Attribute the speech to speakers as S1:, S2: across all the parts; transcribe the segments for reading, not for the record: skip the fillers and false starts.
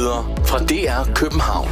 S1: nyheder fra DR København.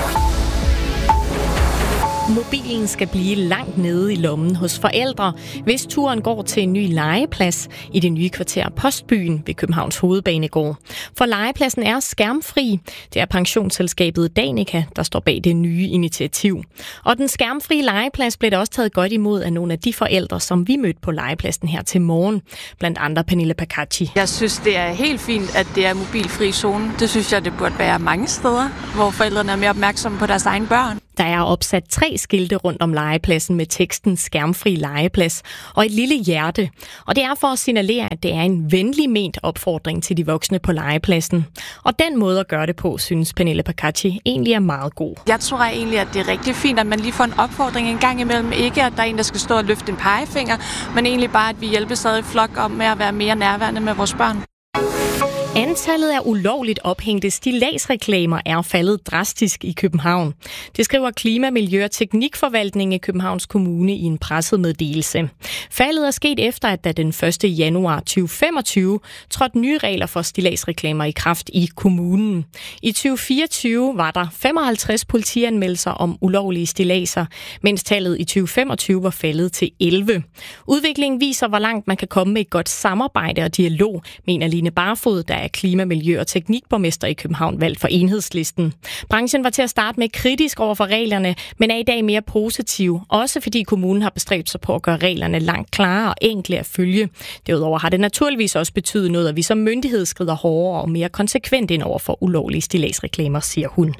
S2: Mobilen skal blive langt nede i lommen hos forældre, hvis turen går til en ny legeplads i det nye kvarter Postbyen ved Københavns Hovedbanegård. For legepladsen er skærmfri. Det er pensionsselskabet Danica, der står bag det nye initiativ. Og den skærmfri legeplads blev da også taget godt imod af nogle af de forældre, som vi mødte på legepladsen her til morgen. Blandt andre Pernille Pacacci.
S3: Jeg synes, det er helt fint, at det er mobilfri zone. Det synes jeg, det burde være mange steder, hvor forældrene er mere opmærksomme på deres egne børn.
S2: Der er opsat 3 skilte rundt om legepladsen med teksten skærmfri legeplads og et lille hjerte. Og det er for at signalere, at det er en venlig ment opfordring til de voksne på legepladsen. Og den måde at gøre det på, synes Pernille Pacacci egentlig er meget god.
S3: Jeg tror egentlig, at det er rigtig fint, at man lige får en opfordring en gang imellem. Ikke at der er en, der skal stå og løfte en pegefinger, men egentlig bare, at vi hjælper stadig flok om med at være mere nærværende med vores børn.
S2: Antallet af ulovligt ophængte stilladsreklamer er faldet drastisk i København. Det skriver Klima-, Miljø- og Teknikforvaltningen i Københavns Kommune i en pressemeddelelse. Faldet er sket efter, at der den 1. januar 2025 trådte nye regler for stilladsreklamer i kraft i kommunen. I 2024 var der 55 politianmeldelser om ulovlige stilladser, mens tallet i 2025 var faldet til 11. Udviklingen viser, hvor langt man kan komme med et godt samarbejde og dialog, mener Line Barfod, der er Klima-, Miljø- og Teknikborgmester i København, valgt for Enhedslisten. Branchen var til at starte med kritisk over for reglerne, men er i dag mere positiv, også fordi kommunen har bestræbt sig på at gøre reglerne langt klarere og enkle at følge. Derudover har det naturligvis også betydet noget, at vi som myndighed skrider hårdere og mere konsekvent ind over for ulovlige stilladsreklamer, siger hun.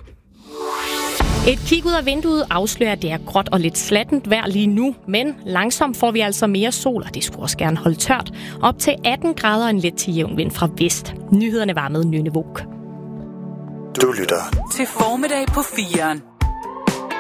S2: Et kig ud af vinduet afslører, at det er gråt og lidt slattent vejr lige nu, men langsomt får vi altså mere sol, og det skulle også gerne holde tørt. Op til 18 grader og en let til jævn vind fra vest. Nyhederne var med Nynne Våg.
S1: Du lytter
S4: til Formiddag på 4'eren.